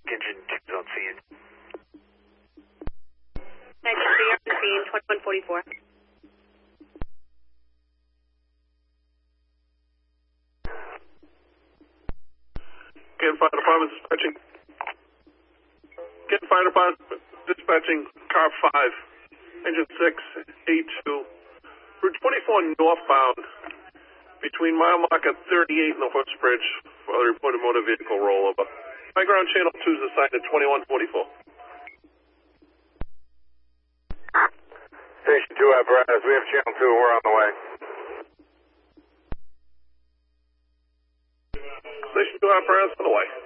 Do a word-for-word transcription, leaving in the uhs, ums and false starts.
Engine two on scene. ninety-three on scene, twenty-one forty-four. Canton Fire Department dispatching. Canton Fire Department dispatching car five, engine six, A two, Route twenty-four northbound, between mile marker thirty-eight and the Horse Bridge for the reported motor vehicle rollover. High ground channel two is assigned to twenty-one forty-four. Station two apparatus, we have channel two, we're on the way. Station two apparatus on the way.